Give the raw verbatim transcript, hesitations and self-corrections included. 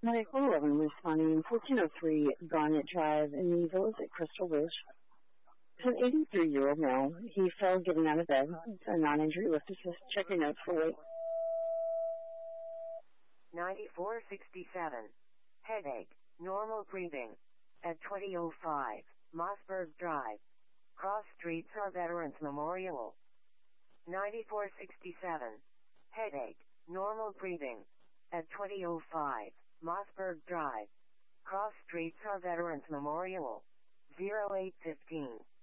Medical eleven responding fourteen oh three Garnet Drive in the Villas at Crystal Ridge. It's an eighty-three-year-old male. He fell getting out of bed. It's a non-injury lift assist. Check your notes for weight. ninety-four sixty-seven. Headache. Normal breathing. At twenty oh five Mossberg Drive. Cross Streets are Veterans Memorial. ninety-four sixty-seven. Headache. Normal breathing. At twenty oh five Mossberg Drive. Cross Streets are Veterans Memorial. zero eight fifteen